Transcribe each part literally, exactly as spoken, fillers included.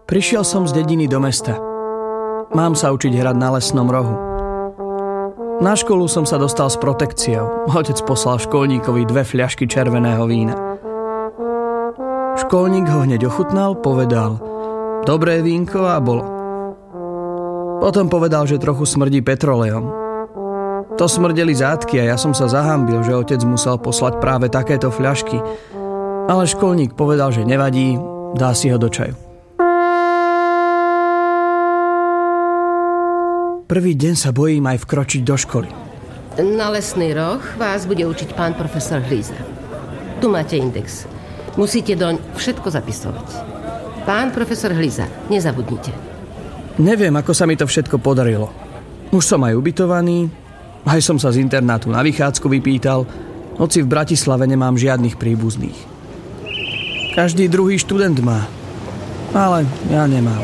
Prišiel som z dediny do mesta. Mám sa učiť hrať na lesnom rohu. Na školu som sa dostal s protekciou. Otec poslal školníkovi dve fľašky červeného vína. Školník ho hneď ochutnal, povedal: dobré vínko, a bolo. Potom povedal, že trochu smrdí petrolejom. To smrdeli zátky a ja som sa zahambil, že otec musel poslať práve takéto fľašky. Ale školník povedal, že nevadí, dá si ho do čaju. Prvý deň sa bojím aj vkročiť do školy. Na lesný roh vás bude učiť pán profesor Hlíza. Tu máte index. Musíte doň všetko zapisovať. Pán profesor Hlíza, nezabudnite. Neviem, ako sa mi to všetko podarilo. Už som aj ubytovaný, aj som sa z internátu na vychádzku vypýtal, hoci v Bratislave nemám žiadnych príbuzných. Každý druhý študent má, ale ja nemám.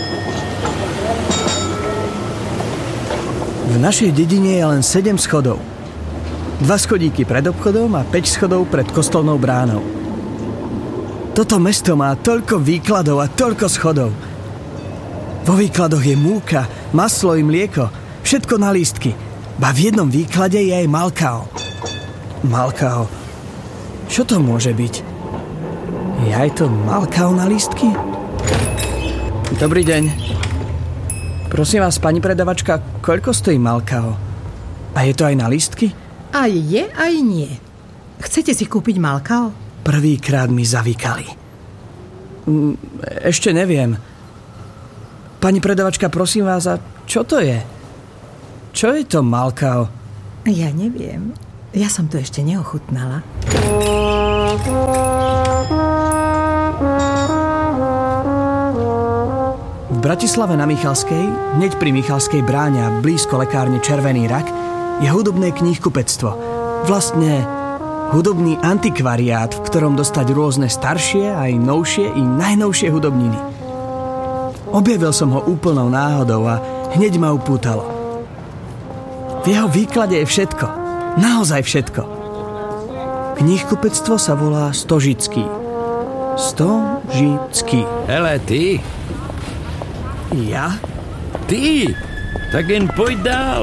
V našej dedine je len sedem schodov. Dva schodíky pred obchodom a päť schodov pred kostolnou bránou. Toto mesto má toľko výkladov a toľko schodov. Vo výkladoch je múka, maslo i mlieko, všetko na lístky. Ba v jednom výklade je aj malkao. Malkao. Čo to môže byť? Je aj to malkao na lístky? Dobrý deň. Prosím vás, pani predavačka, koľko stojí malkao? A je to aj na lístky? Aj je, aj nie. Chcete si kúpiť malkao? Prvýkrát mi zavykali. Ešte neviem. Pani predavačka, prosím vás, a čo to je? Čo je to malkao? Ja neviem. Ja som to ešte neochutnala. V Bratislave na Michalskej, hneď pri Michalskej bráne a blízko lekárne Červený rak, je hudobné knihkupectvo. Vlastne hudobný antikvariát, v ktorom dostať rôzne staršie, aj novšie i najnovšie hudobniny. Objavil som ho úplnou náhodou a hneď ma upútalo. V jeho výklade je všetko. Naozaj všetko. Knihkupectvo sa volá Stožický. Stožický. Hele, ty? Ja? Ty? Tak jen pojď dál.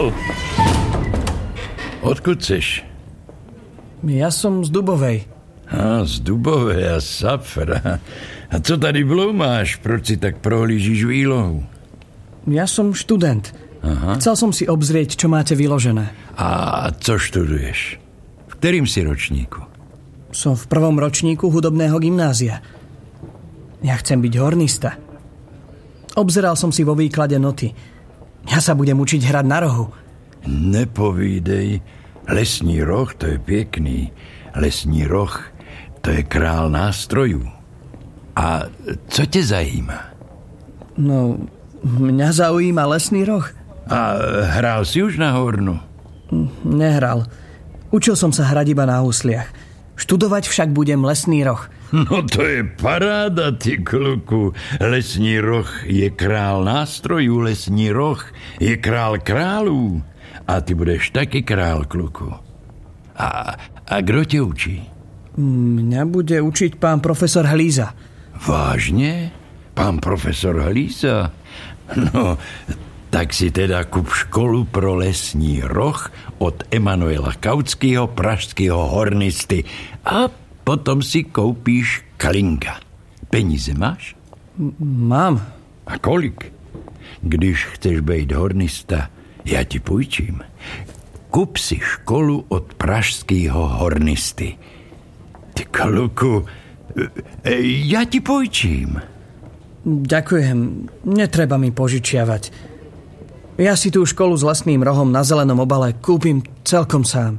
Odkud seš? Ja som z Dubovej. A, z Dubovej a Safra. A co tady bloumáš? Proč si tak prohlížíš výlohu? Ja som študent. Aha. Chcel som si obzrieť, čo máte vyložené. A co študuješ? V ktorým si ročníku? Som v prvom ročníku hudobného gymnázia. Ja chcem byť hornista. Obzeral som si vo výklade noty. Ja sa budem učiť hrať na rohu. Nepovídej. Lesní roh, to je pěkný. Lesní roh, to je král nástrojů. A co tě zajímá? No, mňa zaujíma lesný roh. A hrál si už na hornu? Nehral. Učil som sa hrať iba na husliach. Študovať však budem lesný roh. No to je paráda, ty kluku. Lesní roh je král nástrojů, lesní roh je král králů. A ty budeš taky král, kluku. A, a kdo tě učí? Mňa bude učiť pán profesor Hlíza. Vážně? Pán profesor Hlíza? No, tak si teda kup školu pro lesní roh od Emanuela Kautského, pražského hornisty. A potom si koupíš kalinka. Peníze máš? M- mám. A kolik? Když chceš být hornista, já ti půjčím. Kup si školu od pražského hornisty. Ty kluku, ja ti pôjčím. Ďakujem, netreba mi požičiavať. Ja si tú školu s lesným rohom na zelenom obale kúpim celkom sám.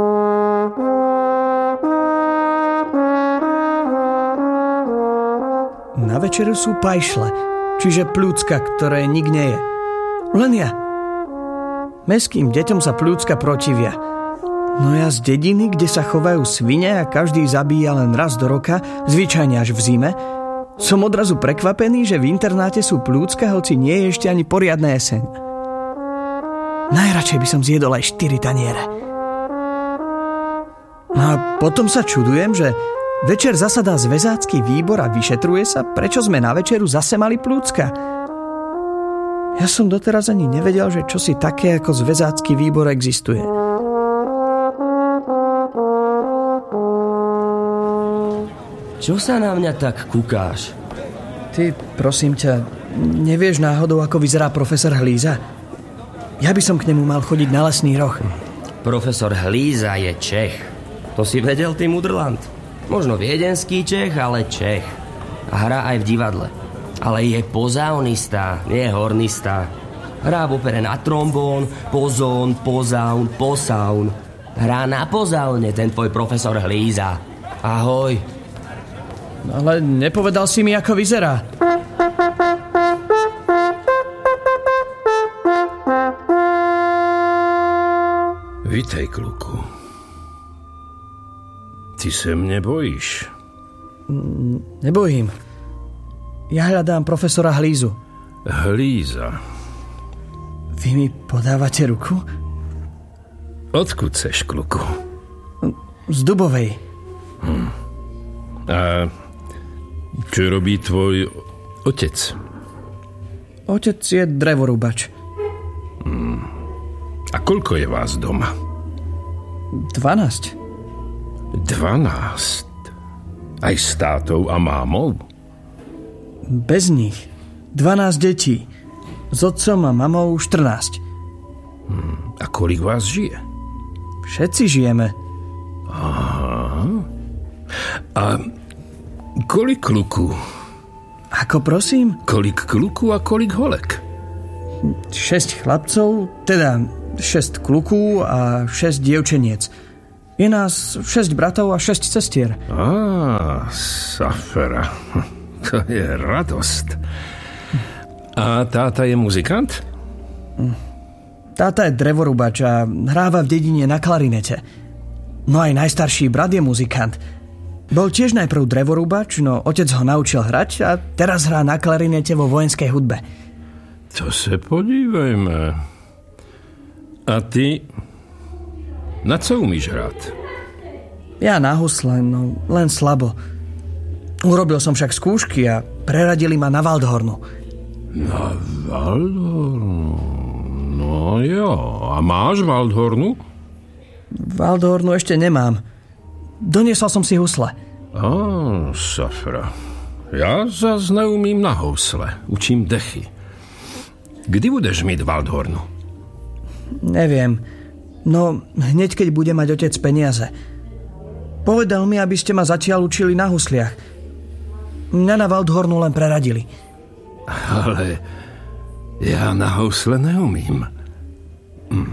Na večeru sú pajšle, čiže plúcka, ktoré nik nie je. Len ja. Mestským deťom sa plúcka protivia. No ja z dediny, kde sa chovajú svine a každý zabíja len raz do roka, zvyčajne až v zime, som odrazu prekvapený, že v internáte sú plúcka, hoci nie je ešte ani poriadna jeseň. Najradšej by som zjedol aj štyri taniere. No a potom sa čudujem, že Večer zasadá zväzácky výbor a vyšetruje sa, prečo sme na večeru zase mali plúcka. Ja som doteraz ani nevedel, že čosi také ako zväzácky výbor existuje. Čo sa na mňa tak kúkáš? Ty, prosím ťa, nevieš náhodou, ako vyzerá profesor Hlíza? Ja by som k nemu mal chodiť na Lesný roh. Profesor Hlíza je Čech. To si vedel, ty Mudrland? Možno viedenský Čech, ale Čech. A hrá aj v divadle. Ale je pozaunista, nie hornista. Hrá v opere na trombón, pozón, pozaun, posaun. Hrá na pozaune ten tvoj profesor Hlíza. Ahoj. Ale nepovedal si mi, ako vyzerá. Vitaj, kluku. Ty se mne bojíš? Nebojím. Ja hľadám profesora Hlízu. Hlíza. Vy mi podávate ruku? Odkud seš, kluku? Z Dubovej. Hm. A čo robí tvoj otec? Otec je drevorúbač. Hmm. A koľko je vás doma? Dvanásť. Dvanásť? Aj s tátou a mámou? Bez nich. Dvanásť detí. S otcom a mamou štrnásť. Hmm. A kolik vás žije? Všetci žijeme. Aha. A kolik kluku? Ako prosím? Kolik kluku a kolik holek? Šesť chlapcov, teda šesť klukú a šesť dievčeniec. Je nás šesť bratov a šesť sestier. Á, safera. To je radosť. A táta je muzikant? Táta je drevorúbač a hráva v dedine na klarinete. No aj najstarší brat je muzikant. Bol tiež najprv drevorúbač, no otec ho naučil hrať a teraz hrá na klarinete vo vojenskej hudbe. To se podívejme. A ty na co umíš hrať? Ja na husle, no len slabo. Urobil som však skúšky a preradili ma na Waldhornu. Na Waldhornu? No jo, a máš Waldhornu? Waldhornu ešte nemám. Doniesol som si husle. Á, safra. Ja zas neumím na housle. Učím dechy. Kdy budeš mít Waldhornu? Neviem. No, hneď keď bude mať otec peniaze. Povedal mi, aby ste ma zatiaľ učili na husliach. Mňa na Waldhornu len preradili. Ale ja na housle neumím. Hm.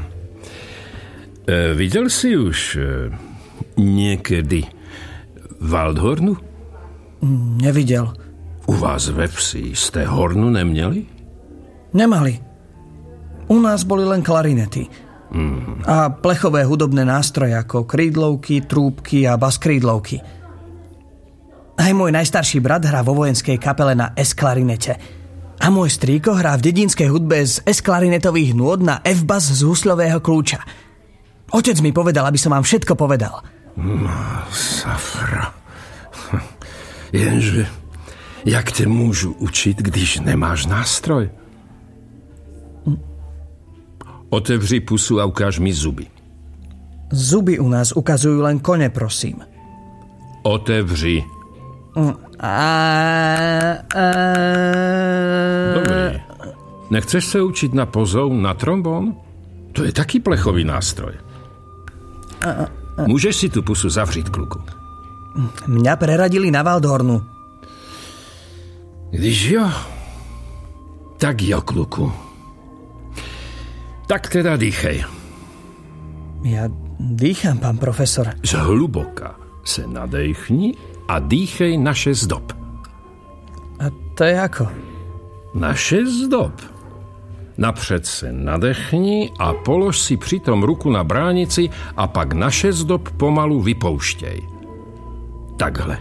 E, videl si už e, niekedy Waldhornu? Nevidel. U vás ve vsi ste hornu neměli? Nemali. U nás boli len klarinety. Mm. A plechové hudobné nástroje ako krídlovky, trúbky a baskrídlovky. Aj môj najstarší brat hrá vo vojenskej kapele na S-klarinete. A môj strýko hrá v dedinskej hudbe z S-klarinetových nôd na F-bas z husľového kľúča. Otec mi povedal, aby som vám všetko povedal. No, safra. Jenže, jak te môžu učiť, když nemáš nástroj? Otevři pusu a ukáž mi zuby. Zuby u nás ukazujú len kone, prosím. Otevři. A, a... Dobre. Nechceš sa učiť na pozoun, na trombón? To je taký plechový nástroj. A, a... Môžeš si tú pusu zavřít, kluku. Mňa preradili na Waldhornu. Když jo, tak jo, kluku. Tak teda dýchej. Ja dýcham, pán profesor. Zhluboka se nadechni a dýchej na šesť dob. A to je ako? Na šesť dob. Napřed se nadechni a polož si přitom ruku na bránici a pak na šesť dob pomalu vypouštěj. Takhle.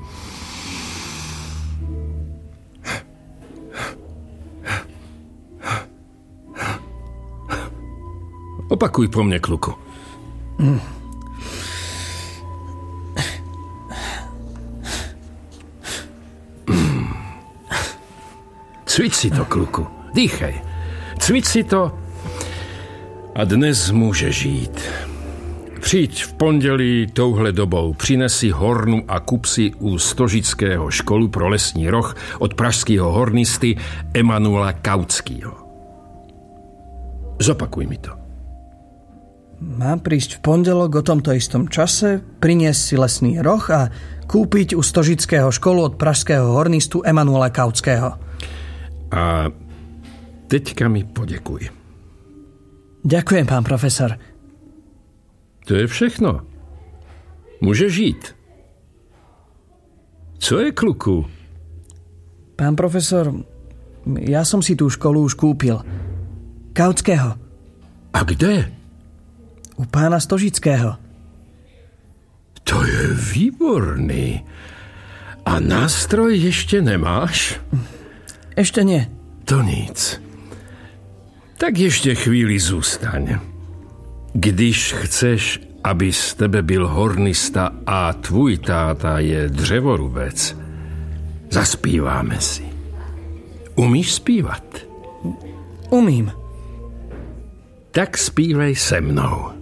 Opakuj po mne, kluku. Cvič si to, kluku. Dýchaj. Cvič si to a dnes môže žít. Přijď v pondelí touhle dobou, přinesi hornu a kup si u Stožického školu pro lesní roh od pražského hornisty Emanuela Kautského. Zopakuj mi to. Mám prísť v pondelok o tomto istom čase, priniesť si lesný roh a kúpiť u Stožického školu od pražského hornistu Emanuela Kautského. A teďka mi podekuj. Ďakujem, pán profesor. To je všechno. Môže žít. Co je, kluku? Pán profesor, ja som si tú školu už kúpil. Kautského. A kde? U pána Stožického. To je výborný. A nástroj ešte nemáš? Ešte nie. To nic. Tak ešte chvíli zůstaň. Když chceš, aby z tebe byl hornista a tvůj táta je dřevorubec, zaspíváme si. Umíš zpívat? Umím. Tak zpívej se mnou.